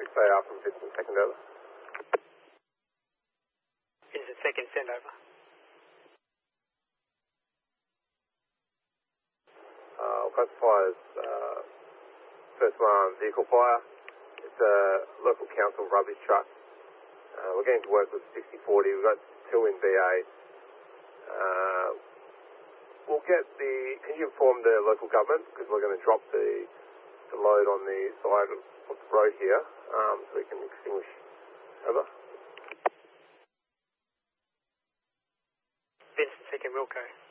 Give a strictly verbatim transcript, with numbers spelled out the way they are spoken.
six A R from Vincent second over. Vincent second, send over. Uh, I'll classify as uh, first alarm vehicle fire. It's a local council rubbish truck. Uh, we're getting to work with sixty forty. We've got two in V A. Uh, we'll get the, can you inform the local government, because we're going to drop the, the load on the side of, of the road here, um, so we can extinguish. Over. Vincent second, Wilco.